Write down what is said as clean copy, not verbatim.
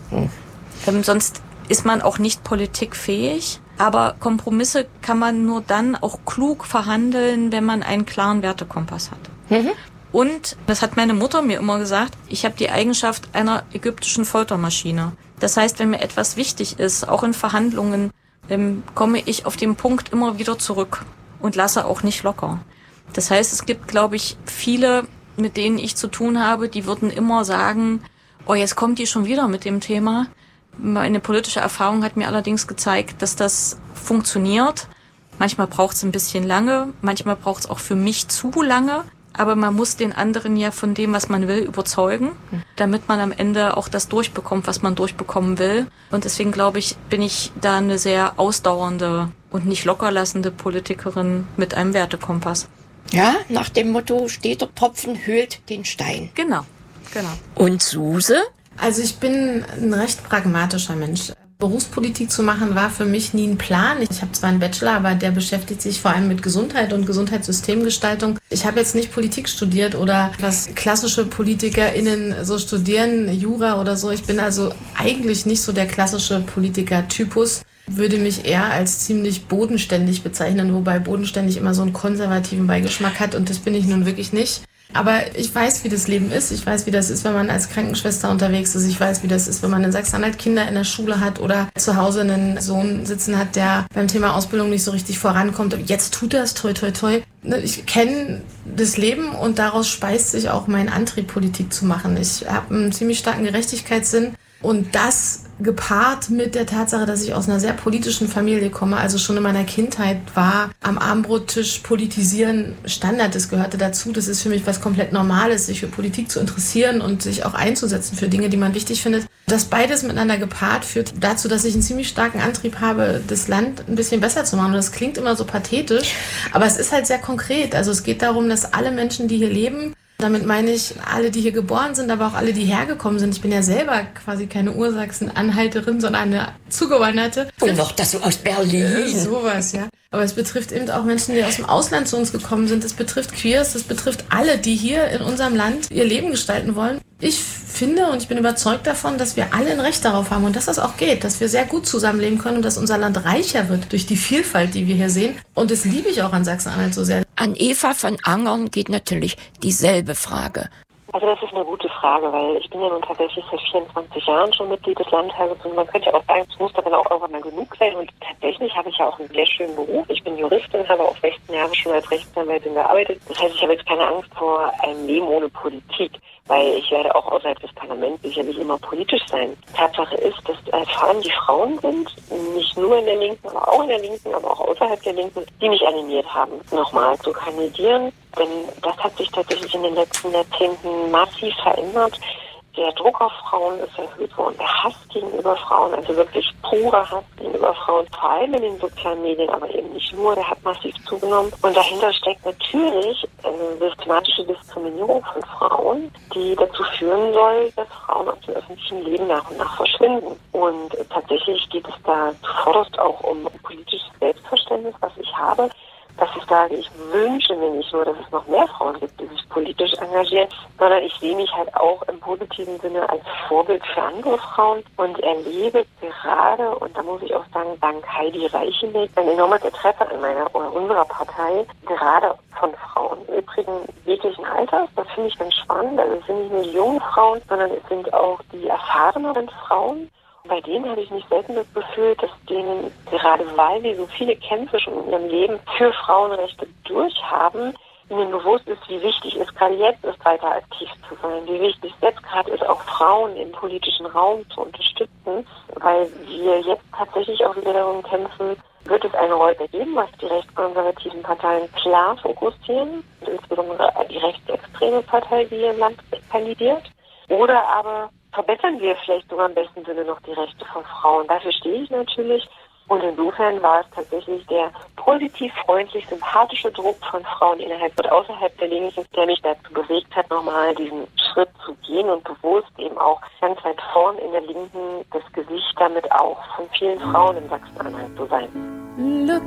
Sonst ist man auch nicht politikfähig. Aber Kompromisse kann man nur dann auch klug verhandeln, wenn man einen klaren Wertekompass hat. Und, das hat meine Mutter mir immer gesagt, ich habe die Eigenschaft einer ägyptischen Foltermaschine. Das heißt, wenn mir etwas wichtig ist, auch in Verhandlungen, komme ich auf den Punkt immer wieder zurück und lasse auch nicht locker. Das heißt, es gibt, glaube ich, viele, mit denen ich zu tun habe, die würden immer sagen, oh, jetzt kommt die schon wieder mit dem Thema. Meine politische Erfahrung hat mir allerdings gezeigt, dass das funktioniert. Manchmal braucht es ein bisschen lange, manchmal braucht es auch für mich zu lange. Aber man muss den anderen ja von dem, was man will, überzeugen, damit man am Ende auch das durchbekommt, was man durchbekommen will. Und deswegen, glaube ich, bin ich da eine sehr ausdauernde und nicht lockerlassende Politikerin mit einem Wertekompass. Ja, nach dem Motto, steter Tropfen höhlt den Stein. Genau. Und Suse? Also ich bin ein recht pragmatischer Mensch. Berufspolitik zu machen war für mich nie ein Plan. Ich habe zwar einen Bachelor, aber der beschäftigt sich vor allem mit Gesundheit und Gesundheitssystemgestaltung. Ich habe jetzt nicht Politik studiert oder was klassische PolitikerInnen so studieren, Jura oder so. Ich bin also eigentlich nicht so der klassische Politiker-Typus. Würde mich eher als ziemlich bodenständig bezeichnen, wobei bodenständig immer so einen konservativen Beigeschmack hat und das bin ich nun wirklich nicht. Aber ich weiß, wie das Leben ist. Ich weiß, wie das ist, wenn man als Krankenschwester unterwegs ist. Ich weiß, wie das ist, wenn man in Sachsen-Anhalt Kinder in der Schule hat oder zu Hause einen Sohn sitzen hat, der beim Thema Ausbildung nicht so richtig vorankommt. Jetzt tut er es, toi, toi, toi. Ich kenne das Leben und daraus speist sich auch mein Antrieb, Politik zu machen. Ich habe einen ziemlich starken Gerechtigkeitssinn. Und das gepaart mit der Tatsache, dass ich aus einer sehr politischen Familie komme, also schon in meiner Kindheit war am Abendbrottisch politisieren Standard, das gehörte dazu. Das ist für mich was komplett Normales, sich für Politik zu interessieren und sich auch einzusetzen für Dinge, die man wichtig findet. Das beides miteinander gepaart führt dazu, dass ich einen ziemlich starken Antrieb habe, das Land ein bisschen besser zu machen. Und das klingt immer so pathetisch, aber es ist halt sehr konkret. Also es geht darum, dass alle Menschen, die hier leben, damit meine ich alle, die hier geboren sind, aber auch alle, die hergekommen sind. Ich bin ja selber quasi keine Ursachsen-Anhalterin, sondern eine Zugewanderte. Und noch das so aus Berlin. Sowas, ja. Aber es betrifft eben auch Menschen, die aus dem Ausland zu uns gekommen sind. Es betrifft Queers, es betrifft alle, die hier in unserem Land ihr Leben gestalten wollen. Ich finde und ich bin überzeugt davon, dass wir alle ein Recht darauf haben und dass das auch geht, dass wir sehr gut zusammenleben können und dass unser Land reicher wird durch die Vielfalt, die wir hier sehen. Und das liebe ich auch an Sachsen-Anhalt so sehr. An Eva von Angern geht natürlich dieselbe Frage. Also das ist eine gute Frage, weil ich bin ja nun tatsächlich seit 24 Jahren schon Mitglied des Landtages und man könnte ja auch sagen, es muss dann auch irgendwann mal genug sein und tatsächlich habe ich ja auch einen sehr schönen Beruf. Ich bin Juristin, habe auch 16 Jahre schon als Rechtsanwältin gearbeitet. Das heißt, ich habe jetzt keine Angst vor einem Leben ohne Politik, weil ich werde auch außerhalb des Parlaments sicherlich immer politisch sein. Tatsache ist, dass vor allem die Frauen sind, nicht nur in der Linken, aber auch in der Linken, aber auch außerhalb der Linken, die mich animiert haben, nochmal zu kandidieren. Denn das hat sich tatsächlich in den letzten Jahrzehnten massiv verändert. Der Druck auf Frauen ist erhöht worden, der Hass gegenüber Frauen, also wirklich purer Hass gegenüber Frauen, vor allem in den sozialen Medien, aber eben nicht nur, der hat massiv zugenommen. Und dahinter steckt natürlich eine systematische Diskriminierung von Frauen, die dazu führen soll, dass Frauen aus dem öffentlichen Leben nach und nach verschwinden. Und tatsächlich geht es da zuvorderst auch um politisches Selbstverständnis, was ich habe. Dass ich sage, ich wünsche mir nicht nur, dass es noch mehr Frauen gibt, die sich politisch engagieren, sondern ich sehe mich halt auch im positiven Sinne als Vorbild für andere Frauen und erlebe gerade, und da muss ich auch sagen, dank Heidi Reichelig, ein enormes Interesse an meiner oder unserer Partei, gerade von Frauen. Im Übrigen jeglichen Alters, das finde ich ganz spannend. Also es sind nicht nur die jungen Frauen, sondern es sind auch die erfahreneren Frauen. Bei denen habe ich nicht selten das Gefühl, dass denen, gerade weil sie so viele Kämpfe schon in ihrem Leben für Frauenrechte durchhaben, ihnen bewusst ist, wie wichtig es gerade jetzt ist, weiter aktiv zu sein, wie wichtig es jetzt gerade ist, auch Frauen im politischen Raum zu unterstützen, weil wir jetzt tatsächlich auch wieder darum kämpfen, wird es eine Rolle geben, was die rechtskonservativen Parteien klar fokussieren, insbesondere die rechtsextreme Partei, die hier im Land kandidiert, oder aber verbessern wir vielleicht sogar im besten Sinne noch die Rechte von Frauen. Dafür stehe ich natürlich. Und insofern war es tatsächlich der positiv, freundlich, sympathische Druck von Frauen innerhalb und außerhalb der Linken, der mich dazu bewegt hat, nochmal diesen Schritt zu gehen und bewusst eben auch ganz weit vorn in der Linken das Gesicht damit auch von vielen Frauen in Sachsen-Anhalt zu sein. Look